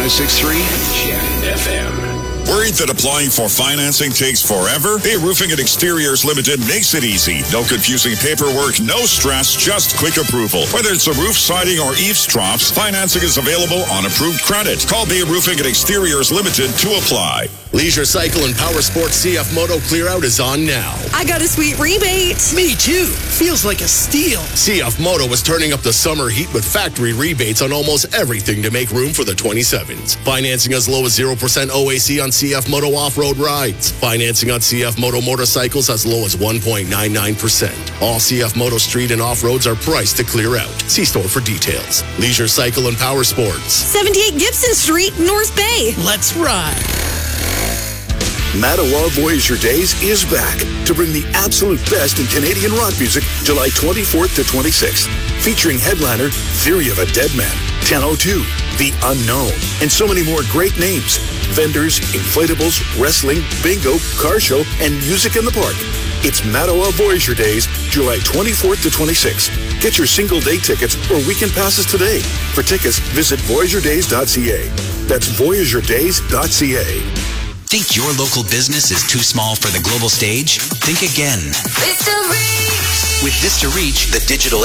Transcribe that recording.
105.63 Gem FM. Worried that applying for financing takes forever? Bay Roofing and Exteriors Limited makes it easy. No confusing paperwork, no stress, just quick approval. Whether it's a roof, siding, or eaves troughs, financing is available on approved credit. Call Bay Roofing and Exteriors Limited to apply. Leisure Cycle and Power Sports CF Moto Clear Out is on now. I got a sweet rebate. Me too. Feels like a steal. CF Moto is turning up the summer heat with factory rebates on almost everything to make room for the 27s. Financing as low as 0% OAC on CF Moto off-road rides. Financing on CF Moto motorcycles as low as 1.99%. All CF Moto street and off-roads are priced to clear out. See store for details. Leisure Cycle and Power Sports. 78 Gibson Street, North Bay. Let's ride. Mattawa Voyager Days is back to bring the absolute best in Canadian rock music July 24th to 26th. Featuring headliner Theory of a Dead Man, 1002, The Unknown, and so many more great names. Vendors, inflatables, wrestling, bingo, car show, and music in the park. It's Mattawa Voyager Days, July 24th to 26th. Get your single-day tickets or weekend passes today. For tickets, visit voyagerdays.ca. That's voyagerdays.ca. Think your local business is too small for the global stage? Think again. Vista Reach. With Vista Reach, the digital